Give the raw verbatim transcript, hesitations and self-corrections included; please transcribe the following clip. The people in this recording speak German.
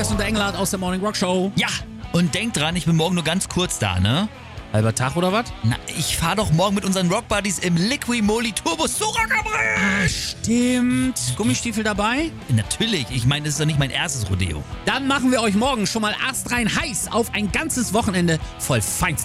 Vollgas und der Engelhardt aus der Morning Rock Show. Ja, und denkt dran, ich bin morgen nur ganz kurz da, ne? Halber Tag oder was? Na, ich fahr doch morgen mit unseren Rock Buddies im Liqui Moly Turbos zu Rock am Ring. Ah, stimmt. Gummistiefel dabei? Natürlich, ich meine, das ist doch nicht mein erstes Rodeo. Dann machen wir euch morgen schon mal astrein heiß auf ein ganzes Wochenende voll Feinst.